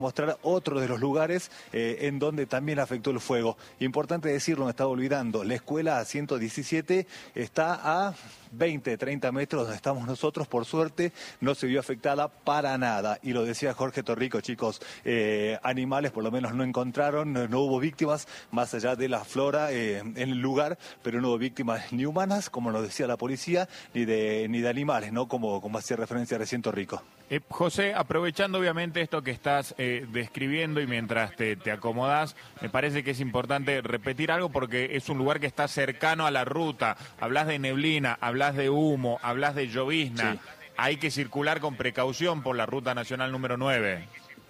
Mostrar otro de los lugares en donde también afectó el fuego. Importante decirlo, me estaba olvidando, la escuela 117 está a 20, 30 metros donde estamos nosotros, por suerte no se vio afectada para nada. Y lo decía Jorge Torrico, chicos, animales por lo menos no encontraron, no hubo víctimas más allá de la flora en el lugar, pero no hubo víctimas ni humanas, como nos decía la policía, ni de animales, ¿no? Como hacía referencia recién Torrico. José, aprovechando obviamente esto que estás describiendo y mientras te acomodás, me parece que es importante repetir algo porque es un lugar que está cercano a la ruta. Hablas de neblina, hablas de humo, hablas de llovizna. Sí. Hay que circular con precaución por la Ruta Nacional número 9.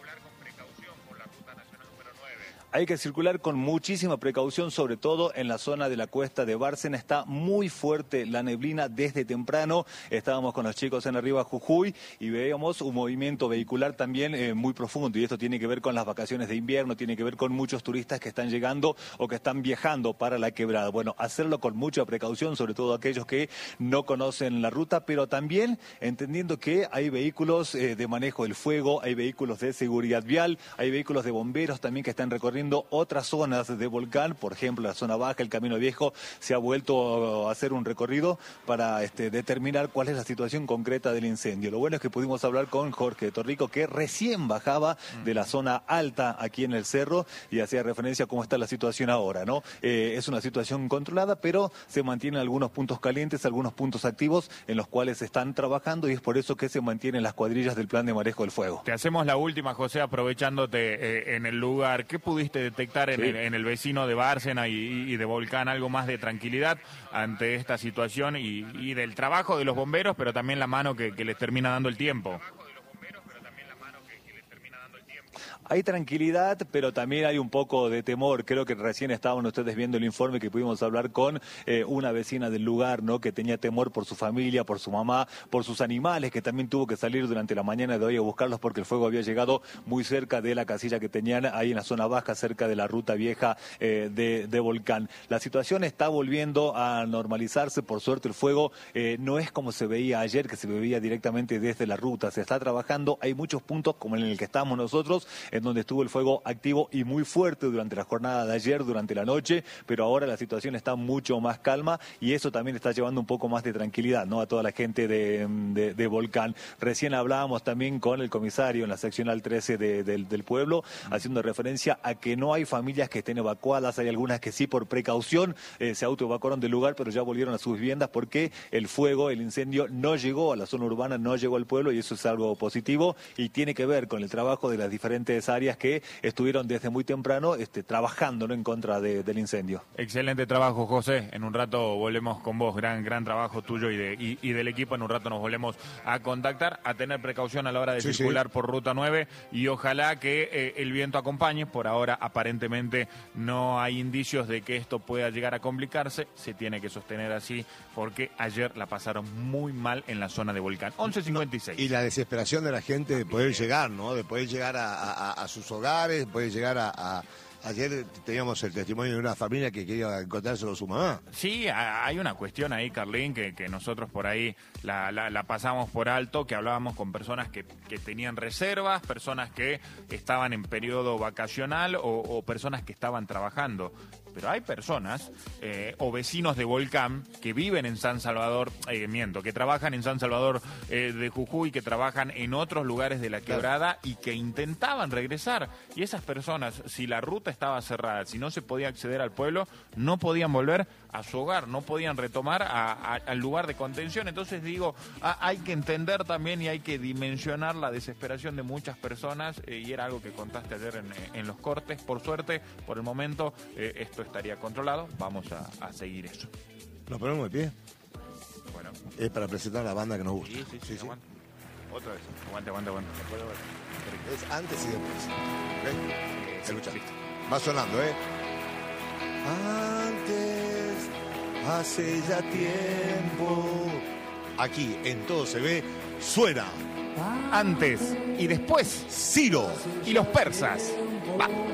Hay que circular con muchísima precaución, sobre todo en la zona de la cuesta de Bárcena. Está muy fuerte la neblina desde temprano. Estábamos con los chicos en Arriba Jujuy y veíamos un movimiento vehicular también muy profundo. Y esto tiene que ver con las vacaciones de invierno, tiene que ver con muchos turistas que están llegando o que están viajando para la quebrada. Bueno, hacerlo con mucha precaución, sobre todo aquellos que no conocen la ruta, pero también entendiendo que hay vehículos de manejo del fuego, hay vehículos de seguridad vial, hay vehículos de bomberos también que están recorriendo otras zonas de volcán, por ejemplo la zona baja, el Camino Viejo, se ha vuelto a hacer un recorrido para determinar cuál es la situación concreta del incendio. Lo bueno es que pudimos hablar con Jorge Torrico, que recién bajaba de la zona alta aquí en el cerro y hacía referencia a cómo está la situación ahora, ¿no? Es una situación controlada, pero se mantienen algunos puntos calientes, algunos puntos activos en los cuales se están trabajando y es por eso que se mantienen las cuadrillas del plan de manejo del fuego. Te hacemos la última, José, aprovechándote en el lugar. ¿Qué pudiste detectar en el vecino de Bárcena y de Volcán? Algo más de tranquilidad ante esta situación y del trabajo de los bomberos, pero también la mano que les termina dando el tiempo. Hay tranquilidad, pero también hay un poco de temor. Creo que recién estaban ustedes viendo el informe que pudimos hablar con una vecina del lugar, ¿no? Que tenía temor por su familia, por su mamá, por sus animales, que también tuvo que salir durante la mañana de hoy a buscarlos porque el fuego había llegado muy cerca de la casilla que tenían ahí en la zona baja, cerca de la ruta vieja de Volcán. La situación está volviendo a normalizarse. Por suerte el fuego no es como se veía ayer, que se veía directamente desde la ruta. Se está trabajando. Hay muchos puntos como en el que estamos nosotros, en donde estuvo el fuego activo y muy fuerte durante la jornada de ayer, durante la noche, pero ahora la situación está mucho más calma y eso también está llevando un poco más de tranquilidad, ¿no? A toda la gente de Volcán. Recién hablábamos también con el comisario en la seccional 13 del pueblo, haciendo referencia a que no hay familias que estén evacuadas, hay algunas que sí por precaución se autoevacuaron del lugar, pero ya volvieron a sus viviendas porque el fuego, el incendio no llegó a la zona urbana, no llegó al pueblo y eso es algo positivo y tiene que ver con el trabajo de las diferentes áreas que estuvieron desde muy temprano trabajando, ¿no? En contra del incendio. Excelente trabajo, José. En un rato volvemos con vos. Gran trabajo tuyo y del equipo. En un rato nos volvemos a contactar, a tener precaución a la hora de circular por Ruta 9 y ojalá que el viento acompañe. Por ahora, aparentemente, no hay indicios de que esto pueda llegar a complicarse. Se tiene que sostener así porque ayer la pasaron muy mal en la zona de Volcán. 11:56. Y la desesperación de la gente de poder llegar, ¿no? De poder llegar a sus hogares, puede llegar Ayer teníamos el testimonio de una familia que quería encontrárselo a su mamá. Sí, hay una cuestión ahí, Carlín, que nosotros por ahí la pasamos por alto, que hablábamos con personas que tenían reservas, personas que estaban en periodo vacacional o personas que estaban trabajando. Pero hay personas o vecinos de Volcán que viven en San Salvador, que trabajan en San Salvador de Jujuy, que trabajan en otros lugares de la quebrada y que intentaban regresar. Y esas personas, si la ruta estaba cerrada, si no se podía acceder al pueblo, no podían volver a su hogar, no podían retomar al lugar de contención. Entonces digo, hay que entender también y hay que dimensionar la desesperación de muchas personas y era algo que contaste ayer en los cortes. Por suerte, por el momento, esto estaría controlado. Vamos a seguir eso. ¿Nos ponemos de pie? Bueno. Es para presentar a la banda que nos gusta. Sí. Aguanta. Otra vez. Aguante. Es antes y después. ¿Ok? Escucha. Va sonando, ¿eh? Antes, hace ya tiempo. Aquí en Todo se ve, suena. Antes y después. Ciro Y los persas. Va.